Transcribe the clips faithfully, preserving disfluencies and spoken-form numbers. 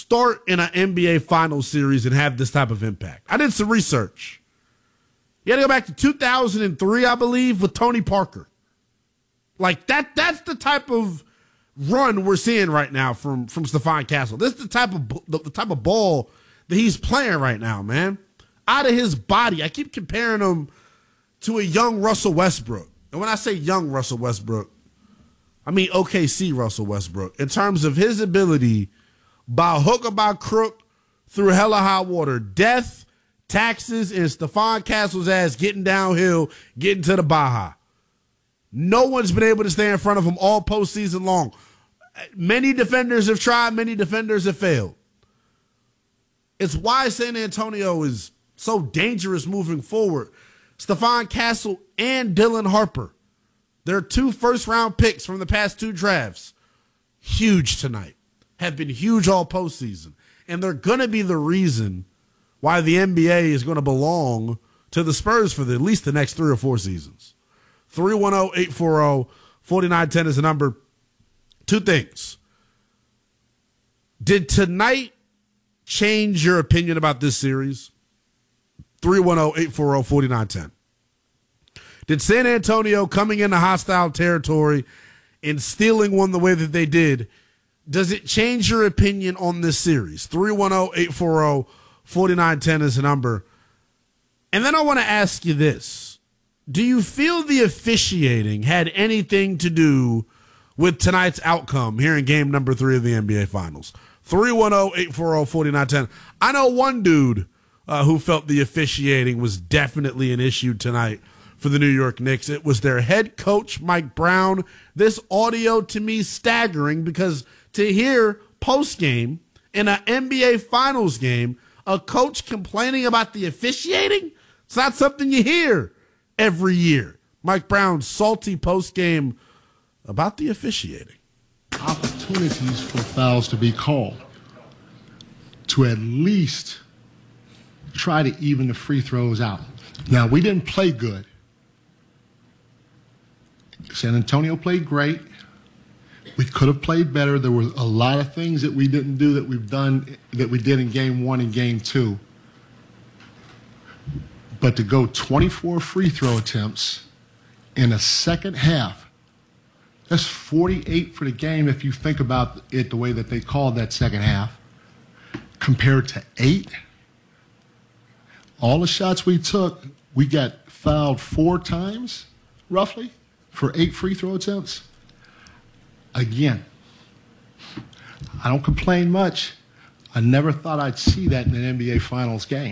start in an N B A Finals series and have this type of impact? I did some research. You had to go back to two thousand three, I believe, with Tony Parker. Like, that that's the type of run we're seeing right now from, from Stephon Castle. This is the type of the, the type of ball that he's playing right now, man. Out of his body. I keep comparing him to a young Russell Westbrook. And when I say young Russell Westbrook, I mean O K C Russell Westbrook. In terms of his ability, by hook or by crook, through hell or high water, death, taxes, and Stephon Castle's ass getting downhill, getting to the Baja. No one's been able to stay in front of him all postseason long. Many defenders have tried, many defenders have failed. It's why San Antonio is so dangerous moving forward. Stephon Castle and Dylan Harper, their two first-round picks from the past two drafts, huge tonight, have been huge all postseason. And they're going to be the reason why the N B A is going to belong to the Spurs for the, at least the next three or four seasons. three one zero, eight four zero, four nine one zero is the number. Two things. Did tonight change your opinion about this series? three one zero, eight four zero, four nine one zero. Did San Antonio coming into hostile territory and stealing one the way that they did, does it change your opinion on this series? three one zero, eight four zero, four nine one zero is the number. And then I want to ask you this. Do you feel the officiating had anything to do with tonight's outcome here in game number three of the N B A Finals? three one zero, eight four zero, four nine one zero. I know one dude uh, who felt the officiating was definitely an issue tonight for the New York Knicks. It was their head coach, Mike Brown. This audio to me staggering because to hear post-game in an N B A Finals game, a coach complaining about the officiating, it's not something you hear every year. Mike Brown's salty post-game about the officiating. Opportunities for fouls to be called to at least try to even the free throws out. Now, we didn't play good. San Antonio played great. We could have played better. There were a lot of things that we didn't do that we've done, that we did in game one and game two. But to go twenty-four free throw attempts in a second half, that's forty-eight for the game if you think about it the way that they called that second half, compared to eight. All the shots we took, we got fouled four times, roughly, for eight free throw attempts. Again, I don't complain much. I never thought I'd see that in an N B A Finals game.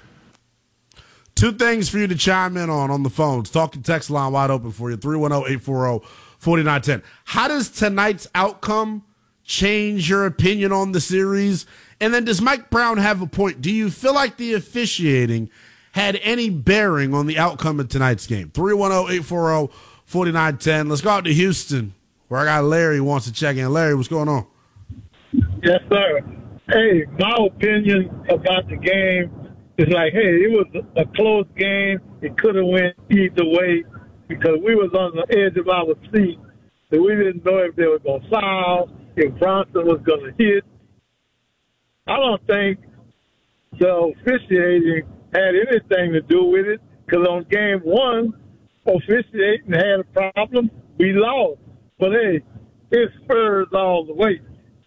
Two things for you to chime in on on the phones. Talk and text line wide open for you, three one zero, eight four zero, four nine one zero. How does tonight's outcome change your opinion on the series? And then does Mike Brown have a point? Do you feel like the officiating had any bearing on the outcome of tonight's game? three one zero, eight four zero, four nine one zero. Let's go out to Houston, where I got Larry who wants to check in. Larry, what's going on? Yes, sir. Hey, my opinion about the game is like, hey, it was a close game. It could have went either way because we was on the edge of our seat. So we didn't know if they were going to foul, if Bronson was going to hit. I don't think the officiating had anything to do with it because on game one, officiating had a problem. We lost. But, hey, it's Spurs all the way.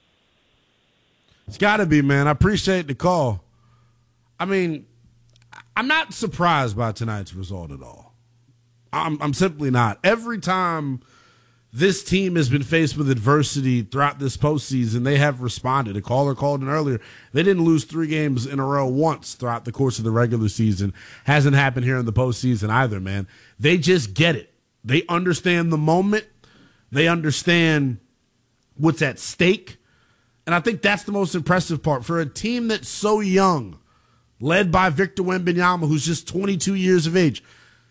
It's got to be, man. I appreciate the call. I mean, I'm not surprised by tonight's result at all. I'm, I'm simply not. Every time this team has been faced with adversity throughout this postseason, they have responded. A caller called in earlier. They didn't lose three games in a row once throughout the course of the regular season. Hasn't happened here in the postseason either, man. They just get it. They understand the moment. They understand what's at stake. And I think that's the most impressive part. For a team that's so young, led by Victor Wembanyama, who's just twenty-two years of age,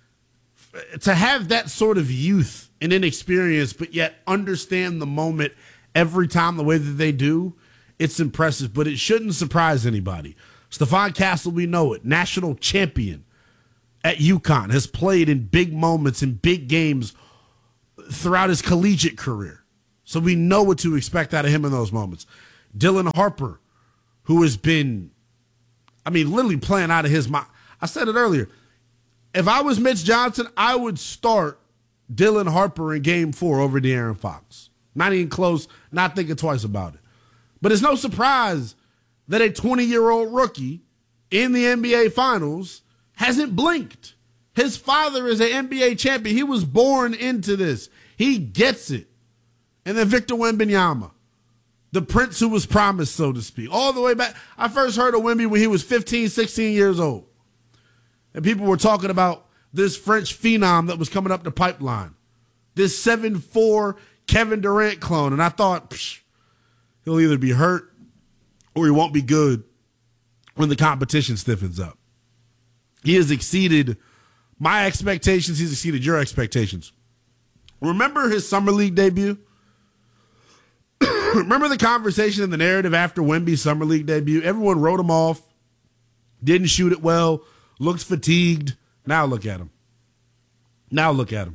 to have that sort of youth and inexperience, but yet understand the moment every time the way that they do, it's impressive. But it shouldn't surprise anybody. Stephon Castle, we know it, national champion at UConn, has played in big moments, in big games throughout his collegiate career. So we know what to expect out of him in those moments. Dylan Harper, who has been, I mean, literally playing out of his mind. I said it earlier. If I was Mitch Johnson, I would start Dylan Harper in game four over De'Aaron Fox. Not even close, not thinking twice about it. But it's no surprise that a twenty-year-old rookie in the N B A Finals hasn't blinked. His father is an N B A champion. He was born into this. He gets it. And then Victor Wembanyama, the prince who was promised, so to speak, all the way back. I first heard of Wemby when he was fifteen, sixteen years old. And people were talking about this French phenom that was coming up the pipeline, this seven foot four Kevin Durant clone. And I thought, psh, he'll either be hurt or he won't be good when the competition stiffens up. He has exceeded my expectations. He's exceeded your expectations. Remember his Summer League debut? Remember the conversation and the narrative after Wemby's Summer League debut? Everyone wrote him off, didn't shoot it well, looked fatigued. Now look at him. Now look at him.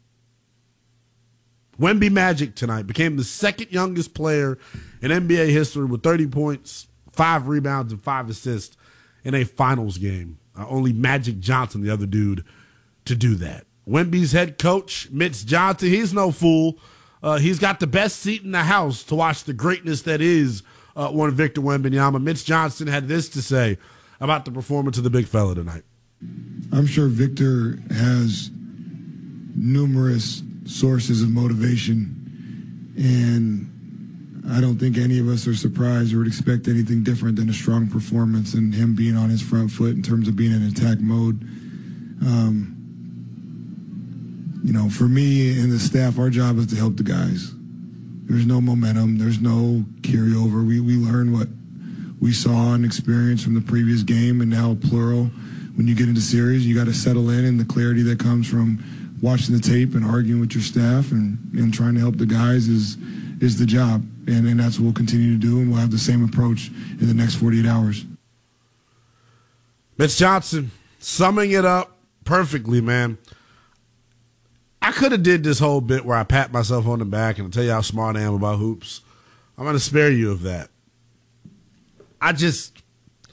Wemby Magic tonight became the second youngest player in N B A history with thirty points, five rebounds, and five assists in a finals game. Uh, only Magic Johnson, the other dude, to do that. Wemby's head coach, Mitch Johnson, he's no fool. Uh, he's got the best seat in the house to watch the greatness that is uh, one Victor Wembanyama. Mitch Johnson had this to say about the performance of the big fella tonight. I'm sure Victor has numerous sources of motivation, and I don't think any of us are surprised or would expect anything different than a strong performance and him being on his front foot in terms of being in attack mode. Um, you know, for me and the staff, our job is to help the guys. There's no momentum. There's no carryover. We, we learn what we saw and experienced from the previous game, and now plural. When you get into series, you got to settle in, and the clarity that comes from watching the tape and arguing with your staff and, and trying to help the guys is is the job. And, and that's what we'll continue to do, and we'll have the same approach in the next forty-eight hours. Mitch Johnson, summing it up perfectly, man. I could have did this whole bit where I pat myself on the back and tell you how smart I am about hoops. I'm going to spare you of that. I just,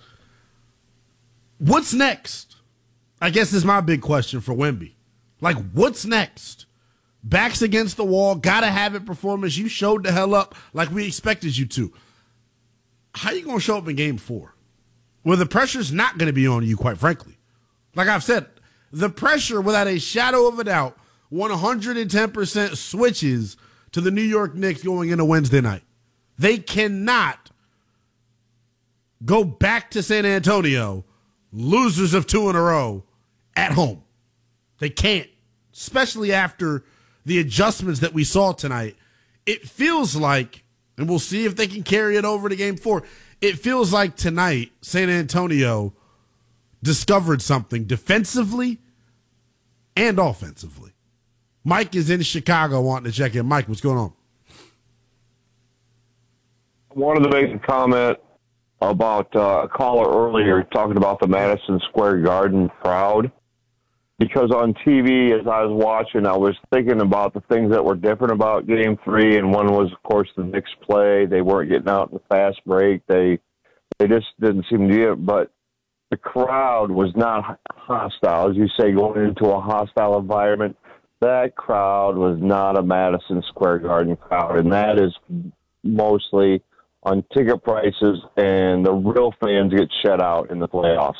what's next? I guess is my big question for Wemby. Like, what's next? Backs against the wall, gotta have it performance. You showed the hell up like we expected you to. How you gonna show up in game four? Well, the pressure's not gonna be on you, quite frankly. Like I've said, the pressure, without a shadow of a doubt, one hundred ten percent switches to the New York Knicks going into Wednesday night. They cannot go back to San Antonio, losers of two in a row, at home. They can't, especially after the adjustments that we saw tonight. It feels like, and we'll see if they can carry it over to game four, it feels like tonight San Antonio discovered something defensively and offensively. Mike is in Chicago wanting to check in. Mike, what's going on? Wanted to make a comment about uh, a caller earlier talking about the Madison Square Garden crowd. Because on T V, as I was watching, I was thinking about the things that were different about Game Three, and one was, of course, the Knicks play. They weren't getting out in the fast break. They they just didn't seem to do it. But the crowd was not hostile, as you say, going into a hostile environment. That crowd was not a Madison Square Garden crowd, and that is mostly on ticket prices, and the real fans get shut out in the playoffs.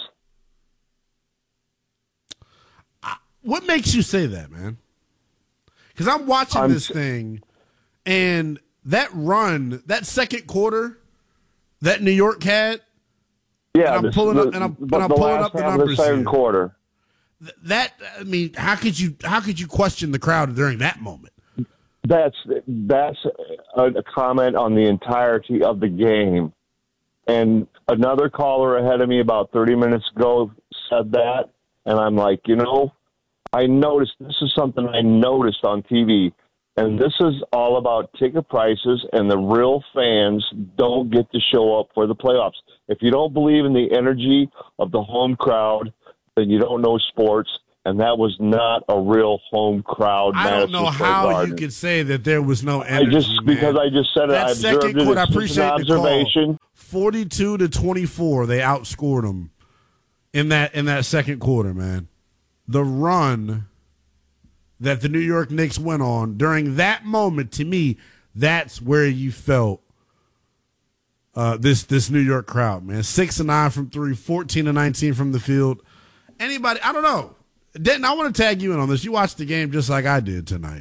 What makes you say that, man? Because I'm watching I'm, this thing, and that run, that second quarter that New York had, yeah, and I'm pulling the, up, and I'm, the, and I'm the pulling up the numbers. The second here. quarter. That I mean, how could you how could you question the crowd during that moment? That's that's a, a comment on the entirety of the game. And another caller ahead of me about thirty minutes ago said that, and I'm like, you know, I noticed, this is something I noticed on T V, and this is all about ticket prices, and the real fans don't get to show up for the playoffs. If you don't believe in the energy of the home crowd, then you don't know sports, and that was not a real home crowd. I don't know how Garden. you could say that there was no energy. I just man. because I just said that it. I observed second it. quarter, I It's just appreciate an the call. observation. forty-two to twenty-four, they outscored them in that in that second quarter, man. The run that the New York Knicks went on during that moment, to me, that's where you felt uh, this this New York crowd, man. Six and nine from three, fourteen and nineteen from the field. Anybody, I don't know. Denton, I want to tag you in on this. You watched the game just like I did tonight.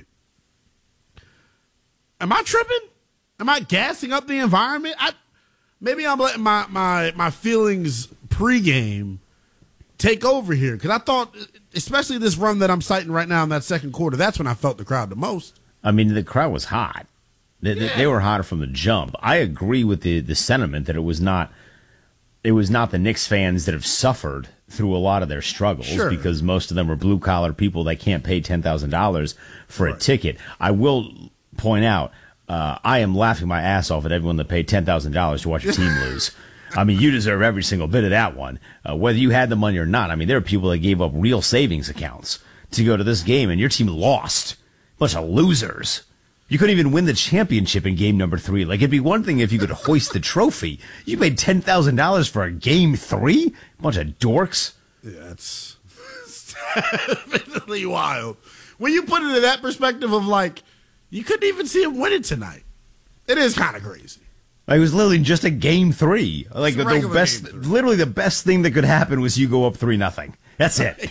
Am I tripping? Am I gassing up the environment? I maybe I'm letting my my my feelings pregame take over here, because I thought, especially this run that I'm citing right now in that second quarter, that's when I felt the crowd the most. I mean, the crowd was hot. They, yeah. they were hotter from the jump. I agree with the the sentiment that it was not it was not the Knicks fans that have suffered through a lot of their struggles, sure, because most of them are blue collar people that can't pay ten thousand dollars for right. a ticket. I will point out, uh, I am laughing my ass off at everyone that paid ten thousand dollars to watch your team lose. I mean, you deserve every single bit of that one, uh, whether you had the money or not. I mean, there are people that gave up real savings accounts to go to this game, and your team lost. Bunch of losers. You couldn't even win the championship in game number three. Like, it'd be one thing if you could hoist the trophy. You paid ten thousand dollars for a game three? Bunch of dorks. Yeah, it's, it's definitely wild. When you put it in that perspective of, like, you couldn't even see him winning tonight. It is kind of crazy. It was literally just a game three. Like the, the best, literally the best thing that could happen was you go up three nothing. That's it.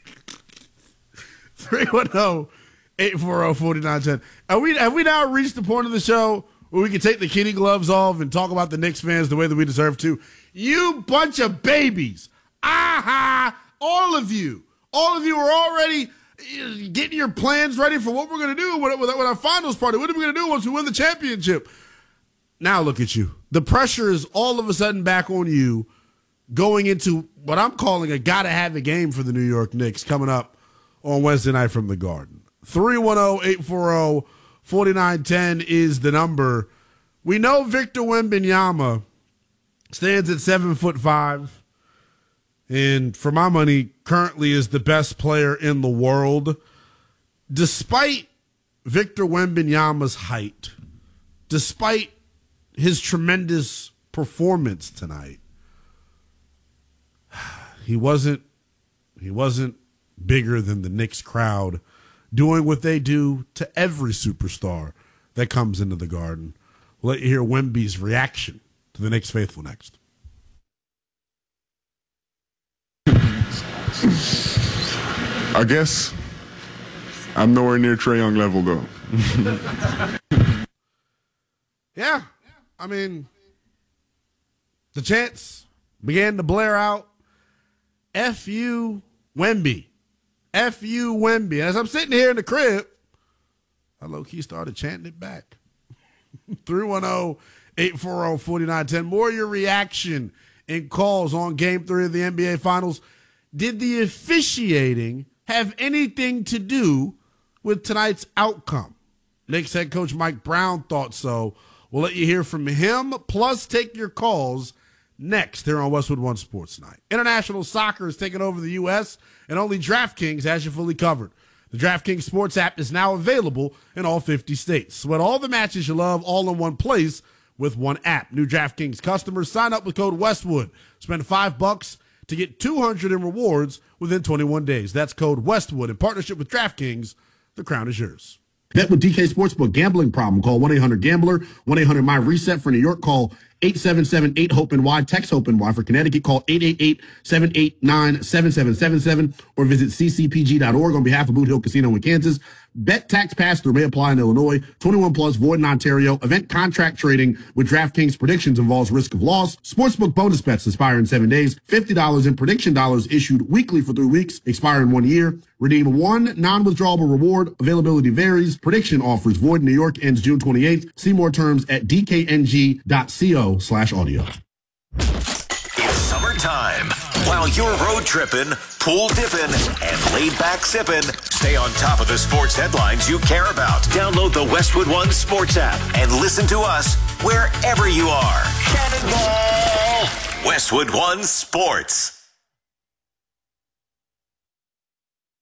three one zero, eight four zero, four nine one zero. Have we, have we now reached the point of the show where we can take the kitty gloves off and talk about the Knicks fans the way that we deserve to? You bunch of babies. Aha! All of you. All of you are already getting your plans ready for what we're going to do with, with, with our finals party. What are we going to do once we win the championship? Now look at you. The pressure is all of a sudden back on you going into what I'm calling a gotta-have-it game for the New York Knicks coming up on Wednesday night from the Garden. three one zero, eight four zero, four nine one zero is the number. We know Victor Wembanyama stands at seven foot five, and for my money, currently is the best player in the world. Despite Victor Wembanyama's height, despite his tremendous performance tonight, he wasn't he wasn't bigger than the Knicks crowd doing what they do to every superstar that comes into the Garden. We'll let you hear Wemby's reaction to the Knicks faithful next. I guess I'm nowhere near Trae Young level, though. Yeah. I mean, the chants began to blare out, F you, Wemby. F you, Wemby. As I'm sitting here in the crib, I low-key started chanting it back. three one zero, eight four zero, four nine one zero. More of your reaction and calls on Game three of the N B A Finals. Did the officiating have anything to do with tonight's outcome? Knicks head coach Mike Brown thought so. We'll let you hear from him, plus take your calls next here on Westwood One Sports Night. International soccer is taking over the U S, and only DraftKings has you fully covered. The DraftKings Sports app is now available in all fifty states. Sweat all the matches you love all in one place with one app. New DraftKings customers sign up with code Westwood. Spend five bucks to get two hundred in rewards within twenty-one days. That's code Westwood in partnership with DraftKings. The crown is yours. Bet with D K Sportsbook. Gambling problem? Call one eight hundred gambler. one eight hundred my reset. For New York, call eight seven seven eight hope N Y. Text HOPE N Y. For Connecticut, call eight eight eight, seven eight nine, seven seven seven seven or visit c c p g dot org on behalf of Boot Hill Casino in Kansas. Bet tax pass-through may apply in Illinois. twenty-one plus, void in Ontario. Event contract trading with DraftKings predictions involves risk of loss. Sportsbook bonus bets expire in seven days. fifty dollars in prediction dollars issued weekly for three weeks. Expire in one year. Redeem one non-withdrawable reward. Availability varies. Prediction offers void in New York ends June twenty-eighth. See more terms at d k n g dot co slash audio. It's summertime. While you're road tripping, pool dipping, and laid back sipping, stay on top of the sports headlines you care about. Download the Westwood One Sports app and listen to us wherever you are. Cannonball! Westwood One Sports.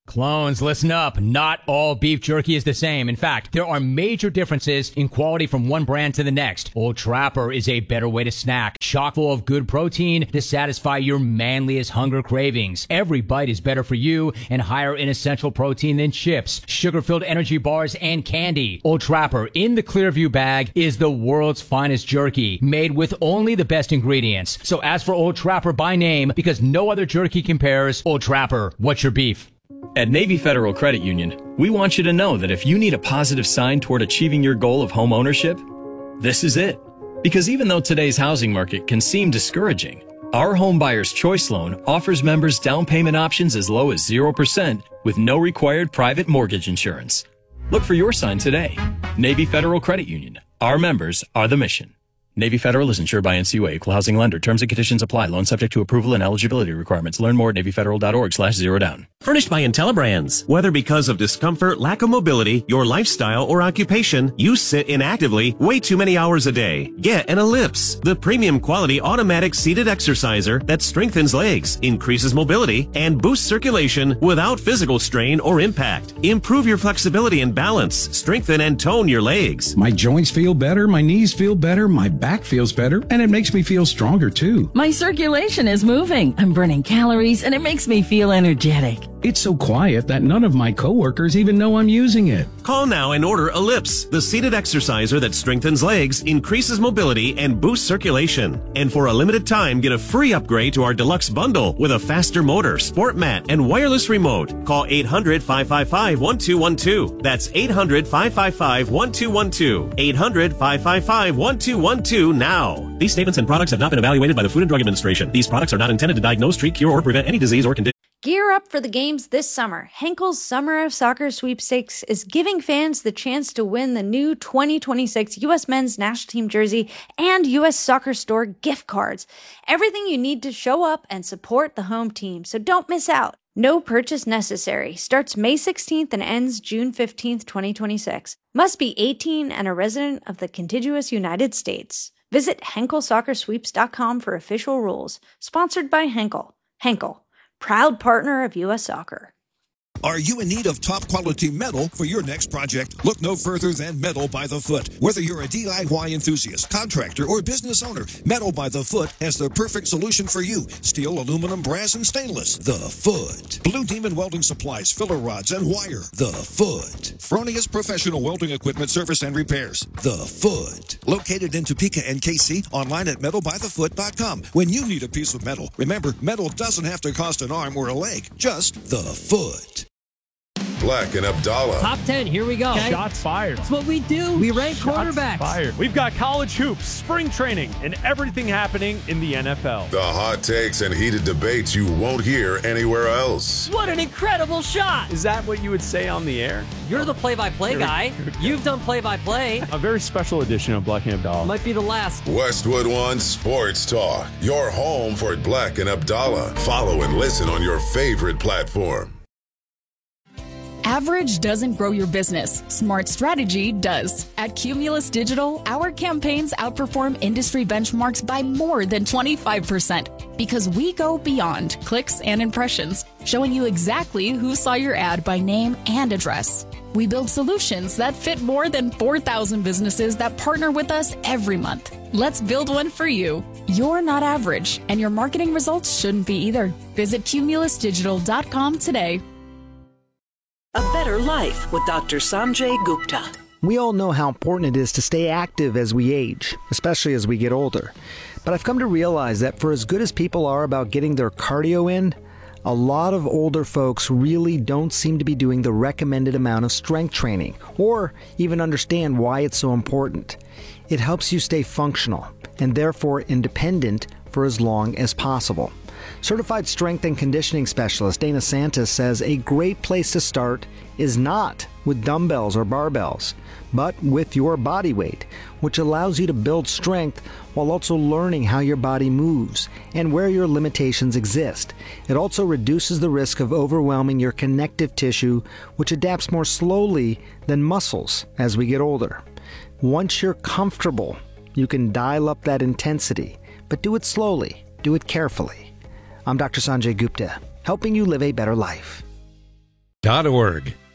Clones, listen up. Not all beef jerky is the same. In fact, there are major differences in quality from one brand to the next. Old Trapper is a better way to snack, chock full of good protein to satisfy your manliest hunger cravings. Every bite is better for you and higher in essential protein than chips, sugar-filled energy bars, and candy. Old Trapper in the Clearview bag is the world's finest jerky, made with only the best ingredients. So ask for Old Trapper by name because no other jerky compares. Old Trapper, what's your beef? At Navy Federal Credit Union, we want you to know that if you need a positive sign toward achieving your goal of home ownership, this is it. Because even though today's housing market can seem discouraging, our Home Buyer's Choice Loan offers members down payment options as low as zero percent with no required private mortgage insurance. Look for your sign today. Navy Federal Credit Union. Our members are the mission. Navy Federal is insured by N C U A, Equal Housing Lender. Terms and conditions apply. Loan subject to approval and eligibility requirements. Learn more at NavyFederal.org slash zero down. Furnished by IntelliBrands. Whether because of discomfort, lack of mobility, your lifestyle, or occupation, you sit inactively way too many hours a day. Get an Ellipse, the premium quality automatic seated exerciser that strengthens legs, increases mobility, and boosts circulation without physical strain or impact. Improve your flexibility and balance. Strengthen and tone your legs. My joints feel better, my knees feel better, my back feels better, and it makes me feel stronger too. My circulation is moving. I'm burning calories, and it makes me feel energetic. It's so quiet that none of my coworkers even know I'm using it. Call now and order Ellipse, the seated exerciser that strengthens legs, increases mobility, and boosts circulation. And for a limited time, get a free upgrade to our deluxe bundle with a faster motor, sport mat, and wireless remote. Call eight hundred, five five five, one two one two. That's eight hundred, five five five, one two one two. eight hundred, five five five, one two one two now. These statements and products have not been evaluated by the Food and Drug Administration. These products are not intended to diagnose, treat, cure, or prevent any disease or condition. Gear up for the games this summer. Henkel's Summer of Soccer Sweepstakes is giving fans the chance to win the new twenty twenty-six U S Men's National Team jersey and U S Soccer Store gift cards. Everything you need to show up and support the home team, so don't miss out. No purchase necessary. Starts May sixteenth and ends June fifteenth, twenty twenty-six. Must be eighteen and a resident of the contiguous United States. Visit Henkel Soccer Sweeps dot com for official rules. Sponsored by Henkel. Henkel, proud partner of U S Soccer. Are you in need of top quality metal for your next project? Look no further than Metal by the Foot. Whether you're a D I Y enthusiast, contractor, or business owner, Metal by the Foot has the perfect solution for you. Steel, aluminum, brass, and stainless. The Foot. Blue Demon Welding Supplies, filler rods, and wire. The Foot. Fronius Professional Welding Equipment Service and Repairs. The Foot. Located in Topeka and K C, online at metal by the foot dot com. When you need a piece of metal, remember, metal doesn't have to cost an arm or a leg. Just the Foot. Black and Abdallah. Top ten, here we go. Okay. Shots fired. That's what we do. We rank Shots quarterbacks. Fired. We've got college hoops, spring training, and everything happening in the N F L. The hot takes and heated debates you won't hear anywhere else. What an incredible shot. Is that what you would say on the air? You're the play-by-play You're, guy. You've done play-by-play. A very special edition of Black and Abdallah. Might be the last. Westwood One Sports Talk. Your home for Black and Abdallah. Follow and listen on your favorite platform. Average doesn't grow your business. Smart strategy does. At Cumulus Digital, our campaigns outperform industry benchmarks by more than twenty-five percent because we go beyond clicks and impressions, showing you exactly who saw your ad by name and address. We build solutions that fit more than four thousand businesses that partner with us every month. Let's build one for you. You're not average, and your marketing results shouldn't be either. Visit cumulus digital dot com today. A Better Life with Doctor Sanjay Gupta. We all know how important it is to stay active as we age, especially as we get older. But I've come to realize that for as good as people are about getting their cardio in, a lot of older folks really don't seem to be doing the recommended amount of strength training, or even understand why it's so important. It helps you stay functional, and therefore independent for as long as possible. Certified strength and conditioning specialist Dana Santis says a great place to start is not with dumbbells or barbells, but with your body weight, which allows you to build strength while also learning how your body moves and where your limitations exist. It also reduces the risk of overwhelming your connective tissue, which adapts more slowly than muscles as we get older. Once you're comfortable, you can dial up that intensity, but do it slowly, do it carefully. I'm Doctor Sanjay Gupta, helping you live a better life. dot org.